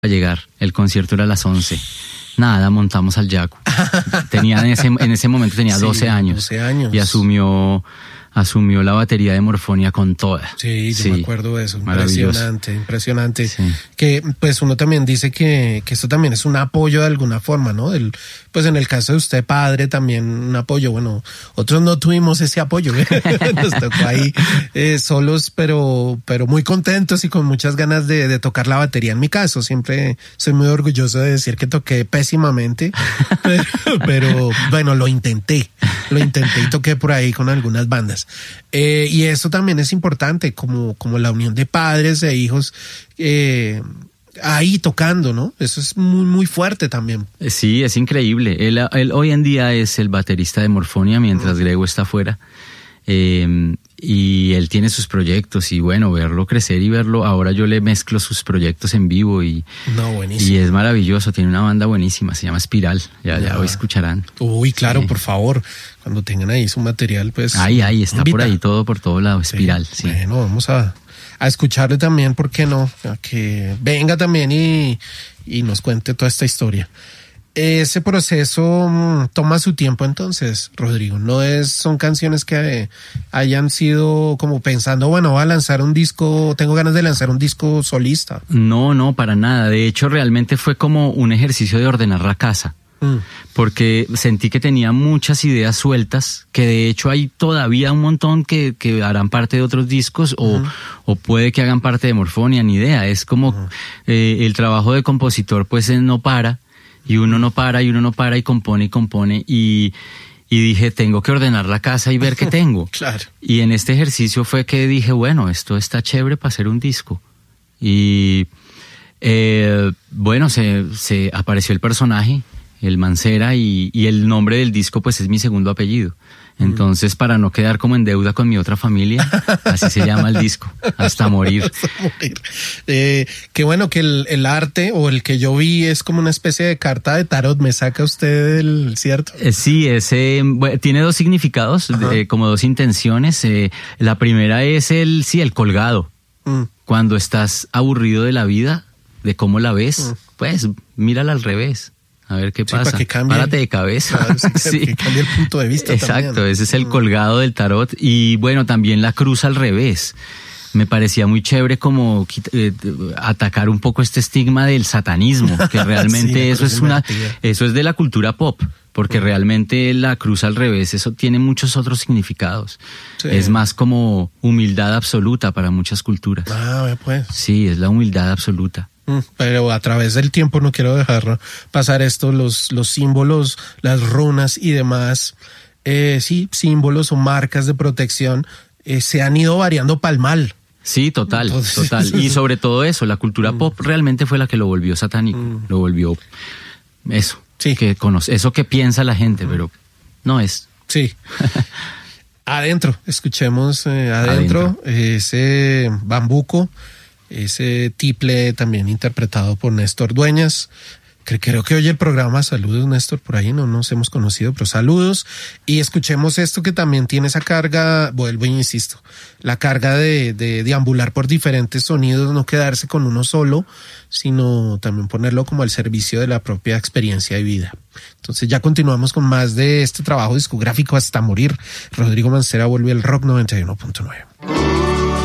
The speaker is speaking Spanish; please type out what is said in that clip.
a llegar. El concierto era a las 11. Nada, montamos al Yaku. En ese momento tenía 12 años. 12 años. Y asumió la batería de Morfonia con toda. Sí, yo me acuerdo de eso. Impresionante. Sí. Que pues uno también dice que esto también es un apoyo de alguna forma, ¿no? Pues en el caso de usted, padre, también un apoyo. Bueno, otros no tuvimos ese apoyo. Nos tocó ahí solos, pero muy contentos y con muchas ganas de tocar la batería. En mi caso, siempre soy muy orgulloso de decir que toqué pésimamente, pero bueno, lo intenté y toqué por ahí con algunas bandas. Y eso también es importante, como la unión de padres e hijos ahí tocando, ¿no? Eso es muy, muy fuerte también. Sí, es increíble. Él hoy en día es el baterista de Morfonia mientras Grego está afuera. Y él tiene sus proyectos y bueno, verlo crecer y verlo, ahora yo le mezclo sus proyectos en vivo y es maravilloso, tiene una banda buenísima, se llama Espiral, ya hoy escucharán. Uy, claro, sí. Por favor, cuando tengan ahí su material, pues... Ahí está por ahí por todo lado, Espiral, sí. Bueno, vamos a escucharle también, ¿por qué no? A que venga también y nos cuente toda esta historia. Ese proceso toma su tiempo entonces, Rodrigo. Son canciones que hayan sido como pensando, bueno, voy a lanzar un disco, tengo ganas de lanzar un disco solista. No, para nada. De hecho, realmente fue como un ejercicio de ordenar la casa. Porque sentí que tenía muchas ideas sueltas, que de hecho hay todavía un montón que harán parte de otros discos o puede que hagan parte de Morfonia, ni idea. Es como el trabajo de compositor pues no para. Y uno no para y compone y dije, tengo que ordenar la casa y ver qué tengo. Claro. Y en este ejercicio fue que dije, bueno, esto está chévere para hacer un disco. Y bueno, se apareció el personaje, el Mancera, y el nombre del disco pues es mi segundo apellido. Entonces, para no quedar como en deuda con mi otra familia, así se llama el disco, Hasta Morir. Qué bueno que el arte, o el que yo vi, es como una especie de carta de tarot. ¿Me saca usted cierto? Sí, tiene dos significados, como dos intenciones. La primera es el colgado. Cuando estás aburrido de la vida, de cómo la ves, pues mírala al revés. A ver qué pasa. Párate de cabeza. Claro, que cambie el punto de vista. Exacto, también. Ese es el colgado del tarot. Y bueno, también la cruz al revés. Me parecía muy chévere como atacar un poco este estigma del satanismo, que realmente eso es de la cultura pop, porque realmente la cruz al revés, eso tiene muchos otros significados. Sí. Es más como humildad absoluta para muchas culturas. Pues. Sí, es la humildad absoluta. Pero a través del tiempo no quiero dejar pasar esto, los símbolos, las runas y demás, símbolos o marcas de protección se han ido variando pa'l mal. Sí, total. Y sobre todo eso, la cultura pop realmente fue la que lo volvió satánico, lo volvió eso, eso que piensa la gente, pero no es. Sí. Adentro, escuchemos adentro ese bambuco. Ese tiple también interpretado por Néstor Dueñas. Creo que oye el programa. Saludos, Néstor, por ahí no nos hemos conocido, pero saludos. Y escuchemos esto que también tiene esa carga, vuelvo e insisto, la carga de deambular por diferentes sonidos, no quedarse con uno solo, sino también ponerlo como al servicio de la propia experiencia de vida. Entonces ya continuamos con más de este trabajo discográfico Hasta Morir. Rodrigo Mancera vuelve al Rock 91.9.